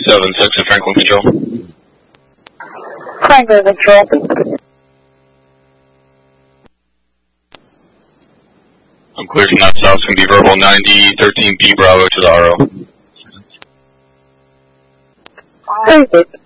7-6 at Franklin Control. Franklin Control. I'm clear from that south. It's going to be verbal 90-13B Bravo to the RO. Perfect.